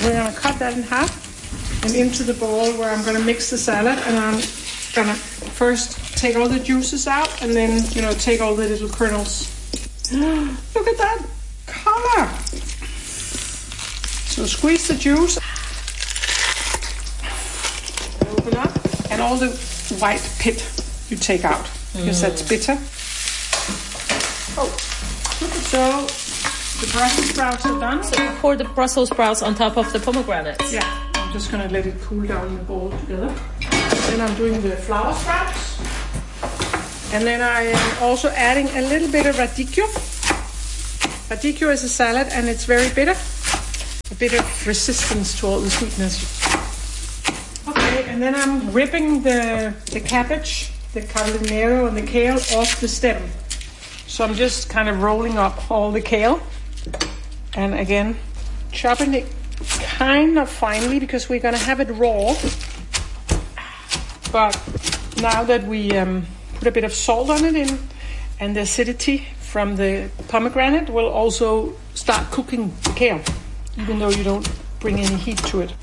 we're going to cut that in half and into the bowl where I'm going to mix the salad. And I'm going to first take all the juices out and then, take all the little kernels. Look at that color. So squeeze the juice. Open up. And all the white pit you take out because that's bitter. Oh, so the Brussels sprouts are done. So you pour the Brussels sprouts on top of the pomegranates. Yeah, I'm just going to let it cool down in the bowl together. Then I'm doing the flower sprouts. And then I am also adding a little bit of radicchio. Radicchio is a salad and it's very bitter. A bit of resistance to all the sweetness. Okay, and then I'm ripping the cabbage, the carlinero and the kale off the stem. So I'm just kind of rolling up all the kale. And again, chopping it kind of finely because we're going to have it raw. But now that we put a bit of salt on it and the acidity from the pomegranate will also start cooking the kale, even though you don't bring any heat to it.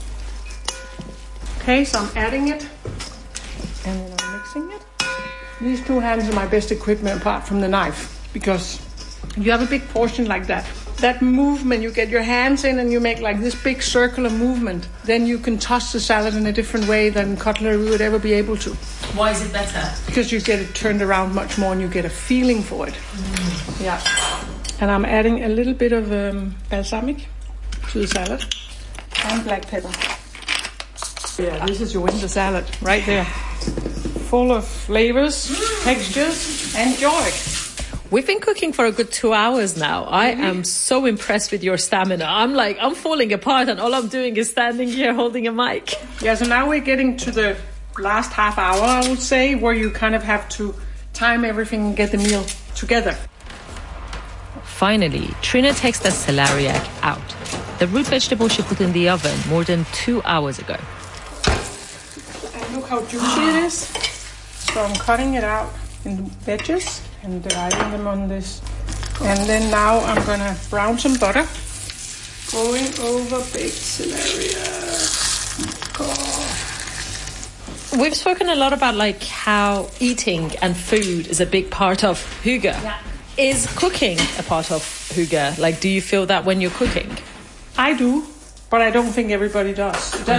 Okay, so I'm adding it and then I'm mixing it. These two hands are my best equipment apart from the knife, because if you have a big portion like that movement, you get your hands in and you make like this big circular movement, then you can toss the salad in a different way than cutlery would ever be able to. Why is it better? Because you get it turned around much more and you get a feeling for it. Yeah. And I'm adding a little bit of balsamic to the salad and black pepper. Yeah, this is your winter salad right there. Full of flavors, textures, and joy. We've been cooking for a good 2 hours now. I am so impressed with your stamina. I'm falling apart and all I'm doing is standing here holding a mic. Yeah, so now we're getting to the last half hour, I would say, where you kind of have to time everything and get the meal together. Finally, Trina takes the celeriac out. The root vegetable she put in the oven more than 2 hours ago. And look how juicy it is. So I'm cutting it out in wedges and dividing them on this. And then now I'm going to brown some butter. Going over baked celeriac. We've spoken a lot about how eating and food is a big part of hygge. Yeah. Is cooking a part of hygge? Do you feel that when you're cooking? I do, but I don't think everybody does.